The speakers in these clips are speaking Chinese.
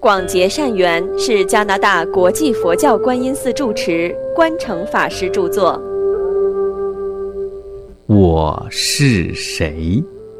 广结善缘是加拿大国际佛教观音寺住持观诚法师著作。 我是谁？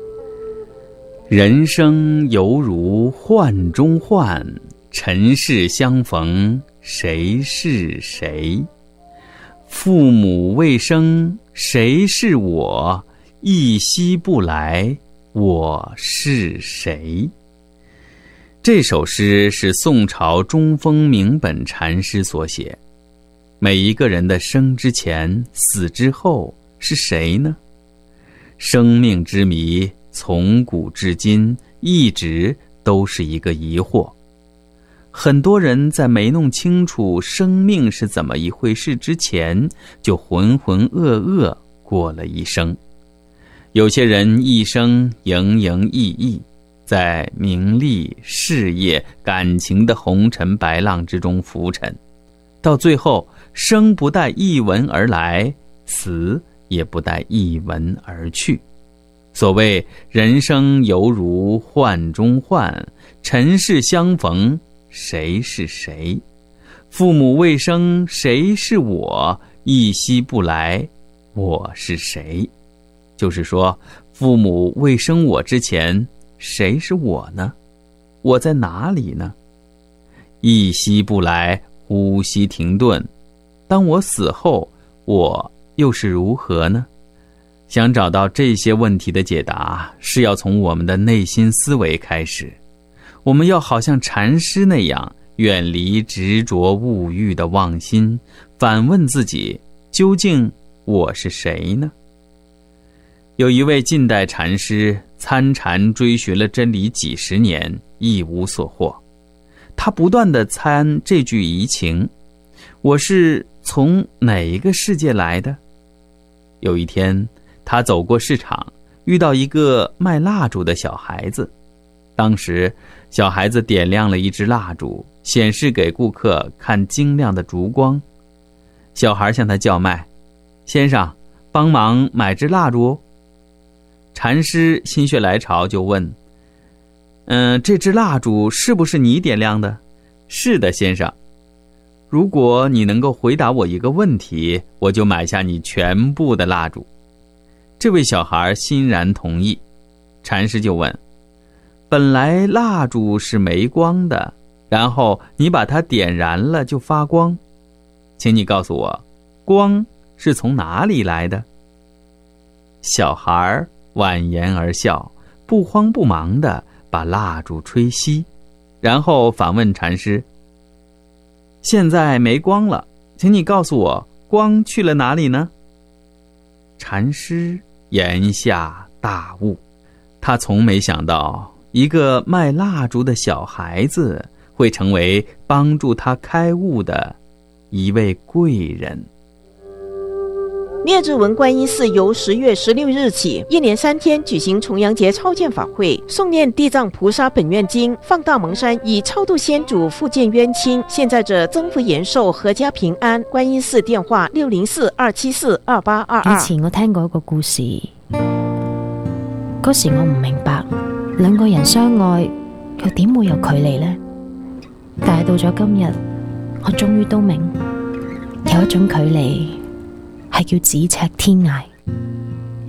人生犹如幻中幻，尘世相逢谁是谁？父母未生谁是我？一夕不来我是谁？这首诗是宋朝中峰明本禅师所写。每一个人的生之前死之后是谁呢？生命之谜从古至今一直都是一个疑惑。很多人在没弄清楚生命是怎么一回事之前，就浑浑噩噩过了一生。有些人一生营营役役，在名利、事业、感情的红尘白浪之中浮沉，到最后生不带一文而来，死也不带一文而去。所谓人生犹如幻中幻，尘世相逢谁是谁？父母未生谁是我？一夕不来我是谁？就是说，父母未生我之前，谁是我呢？我在哪里呢？一夕不来，呼吸停顿，当我死后，我又是如何呢？想找到这些问题的解答，是要从我们的内心思维开始。我们要好像禅师那样，远离执着物欲的妄心，反问自己，究竟我是谁呢？有一位近代禅师参禅追寻了真理几十年，一无所获。他不断地参这句疑情：我是从哪一个世界来的？有一天，他走过市场，遇到一个卖蜡烛的小孩子。当时，小孩子点亮了一支蜡烛，显示给顾客看晶亮的烛光。小孩向他叫卖：先生，帮忙买支蜡烛。禅师心血来潮就问：这支蜡烛是不是你点亮的？是的，先生。如果你能够回答我一个问题，我就买下你全部的蜡烛。这位小孩欣然同意。禅师就问：本来蜡烛是没光的，然后你把它点燃了就发光，请你告诉我，光是从哪里来的？小孩婉言而笑，不慌不忙地把蜡烛吹熄，然后反问禅师：现在没光了，请你告诉我，光去了哪里呢？禅师言下大悟，他从没想到一个卖蜡烛的小孩子会成为帮助他开悟的一位贵人。 聂智文观音寺由10月16日起，一连3天举行重阳节超荐法会，诵念地藏菩萨本愿经，放大蒙山，以超度先祖，复见冤亲，现在者增福延寿，阖家平安。观音寺電話604-274-2822。 以前我聽過一個故事，嗰時我唔明白兩個人相愛又點會有距離呢？但係到咗今日，我終於都明，有一種距離係叫咫尺天涯。